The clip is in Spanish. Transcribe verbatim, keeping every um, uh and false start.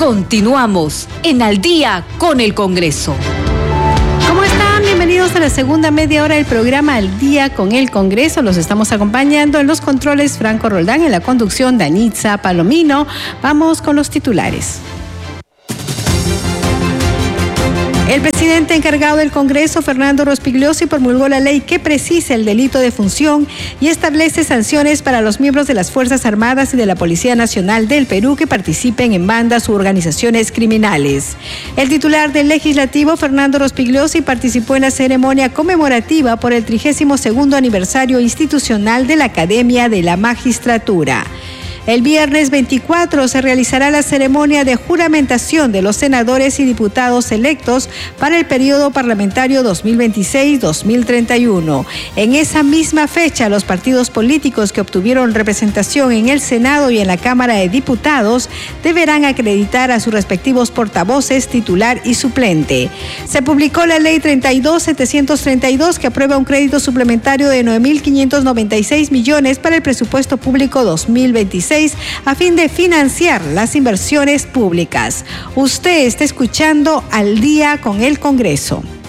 Continuamos en Al Día con el Congreso. ¿Cómo están? Bienvenidos a la segunda media hora del programa Al Día con el Congreso. Los estamos acompañando en los controles Franco Roldán, en la conducción Danitza Palomino. Vamos con los titulares. El presidente encargado del Congreso, Fernando Rospigliosi, promulgó la ley que precisa el delito de función y establece sanciones para los miembros de las Fuerzas Armadas y de la Policía Nacional del Perú que participen en bandas u organizaciones criminales. El titular del Legislativo, Fernando Rospigliosi, participó en la ceremonia conmemorativa por el trigésimo segundo aniversario institucional de la Academia de la Magistratura. El viernes veinticuatro se realizará la ceremonia de juramentación de los senadores y diputados electos para el periodo parlamentario dos mil veintiséis a dos mil treinta y uno. En esa misma fecha, los partidos políticos que obtuvieron representación en el Senado y en la Cámara de Diputados deberán acreditar a sus respectivos portavoces, titular y suplente. Se publicó la Ley treinta y dos mil setecientos treinta y dos que aprueba un crédito suplementario de nueve mil quinientos noventa y seis millones para el presupuesto público dos mil veintiséis a fin de financiar las inversiones públicas. Usted está escuchando Al Día con el Congreso.